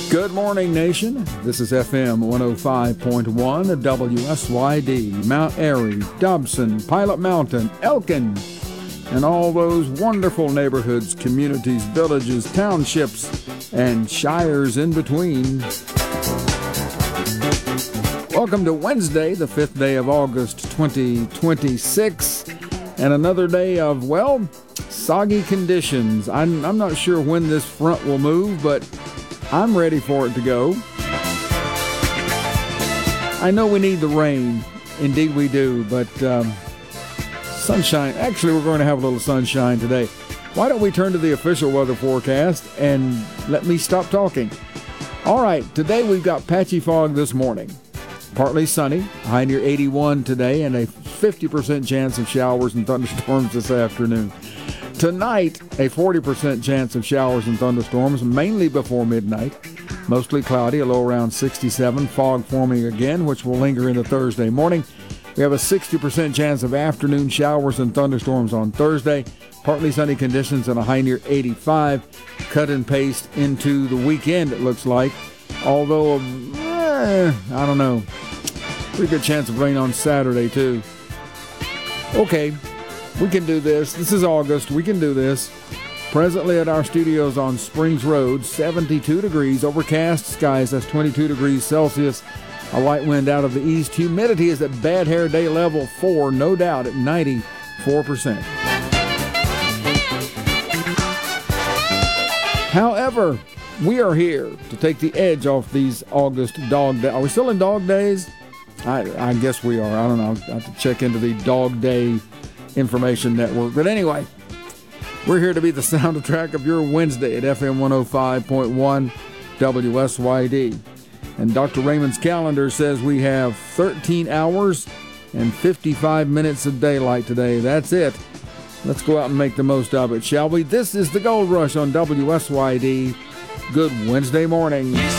Good morning, nation. This is FM 105.1 WSYD, Mount Airy, Dobson, Pilot Mountain, Elkin, and all those wonderful neighborhoods, communities, villages, townships, and shires in between. Welcome to Wednesday, the 5th day of August 2026, and another day of, well, soggy conditions. I'm not sure when this front will move, but I'm ready for it to go. I know we need the rain. Indeed we do, but sunshine. Actually, we're going to have a little sunshine today. Why don't we turn to the official weather forecast and let me stop talking? All right, today we've got patchy fog this morning. Partly sunny, high near 81 today, and a 50% chance of showers and thunderstorms this afternoon. Tonight, a 40% chance of showers and thunderstorms, mainly before midnight. Mostly cloudy, a low around 67. Fog forming again, which will linger into Thursday morning. We have a 60% chance of afternoon showers and thunderstorms on Thursday. Partly sunny conditions and a high near 85. Cut and paste into the weekend, it looks like. Although, I don't know. Pretty good chance of rain on Saturday, too. Okay. We can do this. This is August. We can do this. Presently at our studios on Springs Road, 72 degrees, overcast skies, that's 22 degrees Celsius. A light wind out of the east. Humidity is at bad hair day level 4, no doubt at 94%. However, we are here to take the edge off these August dog days. Are we still in dog days? I guess we are. I don't know. I have to check into the dog day information network. But anyway, we're here to be the soundtrack of your Wednesday at FM 105.1 WSYD. And Dr. Raymond's calendar says we have 13 hours and 55 minutes of daylight today. That's it. Let's go out and make the most of it, shall we? This is the Gold Rush on WSYD. Good Wednesday morning.